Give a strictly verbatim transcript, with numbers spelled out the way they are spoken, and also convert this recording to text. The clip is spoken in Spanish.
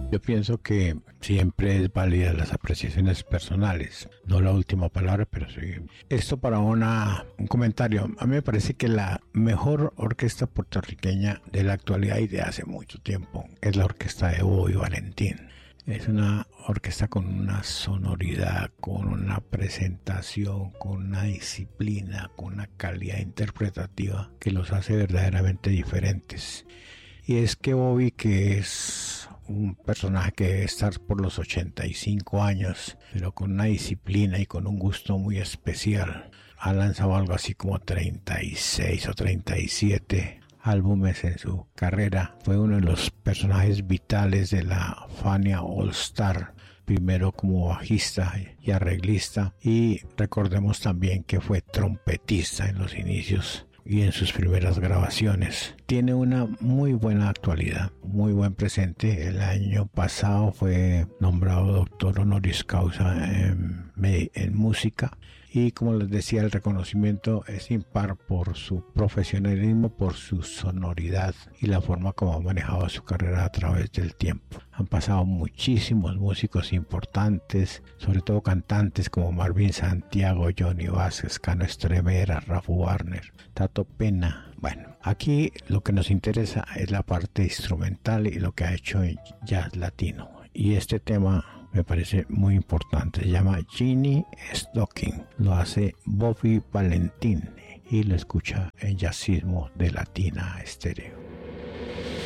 Yo pienso que siempre es válida las apreciaciones personales, no la última palabra, pero sí. Esto para una, un comentario. A mí me parece que la mejor orquesta puertorriqueña de la actualidad y de hace mucho tiempo es la orquesta de Bobby Valentín. Es una orquesta con una sonoridad, con una presentación, con una disciplina, con una calidad interpretativa que los hace verdaderamente diferentes. Y es que Bobby, que es un personaje que debe estar por los ochenta y cinco años, pero con una disciplina y con un gusto muy especial, ha lanzado algo así como treinta y seis o treinta y siete álbumes en su carrera. Fue uno de los personajes vitales de la Fania All Star, primero como bajista y arreglista, y recordemos también que fue trompetista en los inicios y en sus primeras grabaciones. Tiene una muy buena actualidad, muy buen presente. El año pasado fue nombrado doctor honoris causa en, en música, y como les decía, el reconocimiento es impar por su profesionalismo, por su sonoridad y la forma como ha manejado su carrera a través del tiempo. Han pasado muchísimos músicos importantes, sobre todo cantantes como Marvin Santiago, Johnny Vázquez, Cano Estremera, Rafa Warner, Tato Pena. Bueno, aquí lo que nos interesa es la parte instrumental y lo que ha hecho en jazz latino. Y este tema me parece muy importante. Se llama Ginny Stocking. Lo hace Bobby Valentín y lo escucha en Jazzismo de Latina Estéreo.